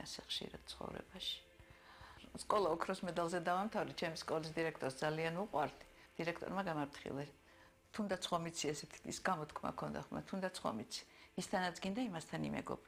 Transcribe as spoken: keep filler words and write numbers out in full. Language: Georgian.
ასე ხშირად ცხოვრებაში. სკოლა ოქროს მედალზე დავამთავრე, ჩემი სკოლის დირექტორს ძალიან უყვარდი. დირექტორმა გამაფრთხილა. თუნდაც ხომ იცი ესეთი ის გამოთქმა ქონდა ხმა, თუნდაც ხომ იცი. ისთანაც გინდა, იმასთან იმეგობრე.